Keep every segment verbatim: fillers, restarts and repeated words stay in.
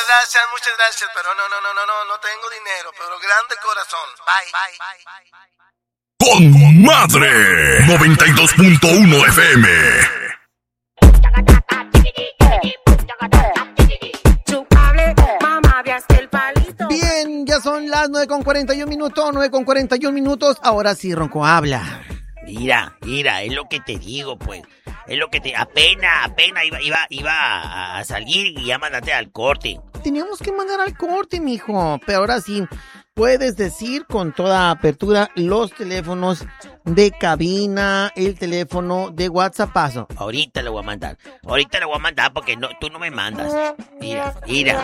gracias, muchas gracias, pero no, no, no, no, no, no tengo dinero, pero grande corazón. Bye, bye, bye. Con madre, noventa y dos punto uno F M. Bien, ya son las nueve con cuarenta y un minutos, nueve con cuarenta y un minutos. Ahora sí, Ronco, habla. Mira, mira, es lo que te digo, pues. Es lo que te... Apenas, apenas iba, iba, iba a salir y ya mandaste al corte. Teníamos que mandar al corte, mijo. Pero ahora sí, puedes decir con toda apertura los teléfonos de cabina, el teléfono de WhatsApp. Paso. Ahorita lo voy a mandar. Ahorita lo voy a mandar porque no, tú no me mandas. Mira, mira.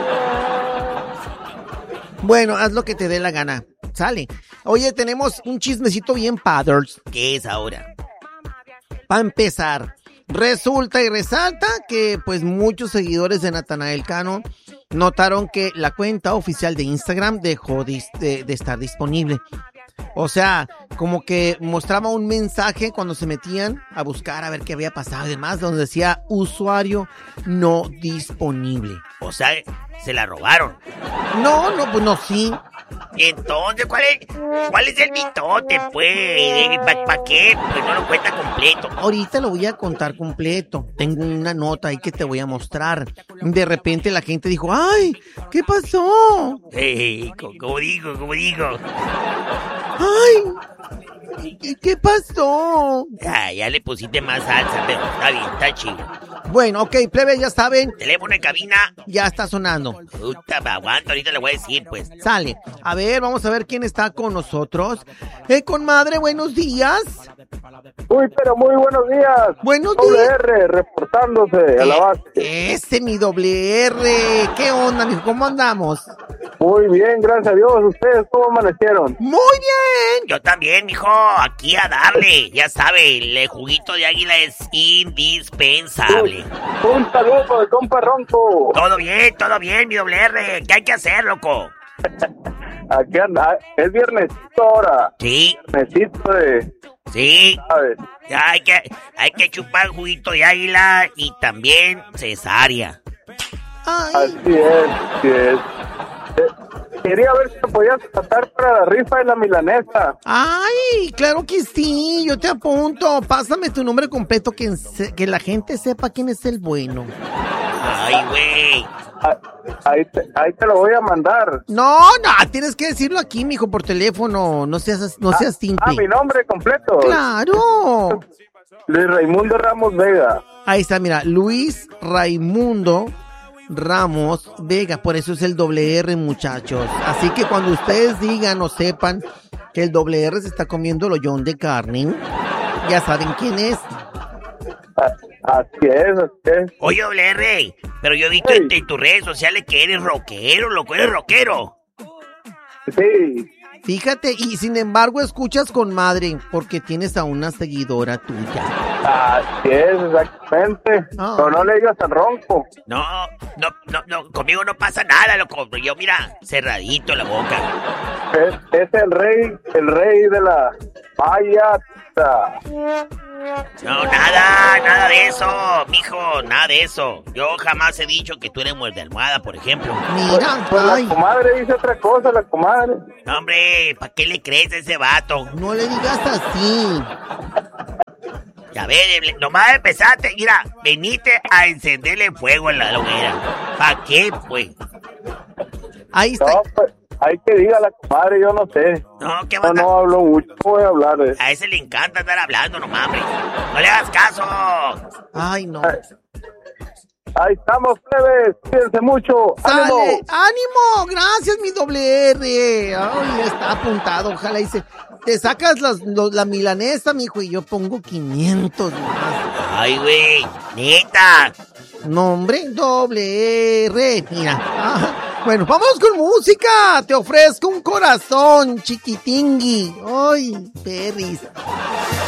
Bueno, haz lo que te dé la gana. Sale. Oye, tenemos un chismecito bien padres. ¿Qué es ahora? Para empezar, resulta y resalta que pues muchos seguidores de Natanael Cano notaron que la cuenta oficial de Instagram dejó de, de, de estar disponible. O sea, como que mostraba un mensaje cuando se metían a buscar a ver qué había pasado y demás, donde decía usuario no disponible. O sea, se la robaron. No, no, pues no, sí. Entonces, ¿cuál es, cuál es el mitote, pues? ¿Para pa qué? Pues no lo cuenta completo. Ahorita lo voy a contar completo. Tengo una nota ahí que te voy a mostrar. De repente la gente dijo, ¡ay! ¿Qué pasó? Hey, como digo, como digo. ¡Ay! ¿Qué pasó? Ah, ya le pusiste más salsa, pero está bien, está chido. Bueno, ok, plebe, ya saben. Teléfono de cabina. Ya está sonando. Puta, me aguanto, ahorita le voy a decir, pues. Sale. A ver, vamos a ver quién está con nosotros. Eh, con madre, buenos días. Uy, pero muy buenos días. Buenos doble días. R, reportándose eh, a la base. Ese, mi doble R. ¿Qué onda, mijo? ¿Cómo andamos? Muy bien, gracias a Dios. ¿Ustedes cómo amanecieron? Muy bien. Yo también, mijo. Aquí a darle. Ya sabe, el juguito de águila es indispensable. Un, un saludo de compa Ronco. Todo bien, todo bien, mi doble R. ¿Qué hay que hacer, loco? Aquí anda. Es viernesito ahora. Sí. Viernesito de... Sí. ¿Sabes? Ya hay que, hay que chupar juguito de águila y también cesárea. Ay. Así es, así es. Eh, quería ver si te podías tratar para la rifa de la milanesa. Ay, claro que sí, yo te apunto. Pásame tu nombre completo, que, que la gente sepa quién es el bueno. Ay, güey. Ahí te, ahí te lo voy a mandar. No, no, tienes que decirlo aquí, mijo, por teléfono. No seas, no seas simple. Ah, mi nombre completo. Claro. Luis Raimundo Ramos Vega. Ahí está, mira, Luis Raimundo Ramos Vega, por eso es el doble R, muchachos. Así que cuando ustedes digan o sepan que el doble R se está comiendo el hoyón de carne, ya saben quién es. Así es, así es. Oye, doble R, pero yo he visto en, en tus redes sociales que eres rockero, loco, eres rockero. Sí. Fíjate, y sin embargo escuchas con madre, porque tienes a una seguidora tuya. Así es, exactamente. Oh. Pero no le digas al Ronco. No, no, no, no, conmigo no pasa nada, loco. Yo, mira, cerradito la boca. Es, es el rey, el rey de la payata. No, nada, nada de eso, mijo, nada de eso. Yo jamás he dicho que tú eres muerde almohada, por ejemplo. Mira, Pues ay, la comadre dice otra cosa, la comadre. No, hombre, ¿para qué le crees a ese vato? no le digas así. Ya ves, nomás empezaste, mira, veniste a encenderle fuego en la hoguera. ¿Para qué, pues? Ahí está. No, pues, hay que diga la comadre, yo no sé. No, ¿qué No, vas a...? no hablo mucho, no voy a hablar de eso. A ese le encanta andar hablando, nomás, hombre. No le hagas caso. Ay, no. Ahí estamos, plebes, cuídense mucho. ¡Sale! ¡Ánimo! ¡Ánimo! Gracias, mi doble R. Ay, está apuntado. Ojalá dice, te sacas las, los, la milanesa, mijo, y yo pongo quinientos más. Ay, güey, neta. No, hombre, doble R. Mira. Ah, bueno, vamos con música. Te ofrezco un corazón, chiquitingui. Ay, perris.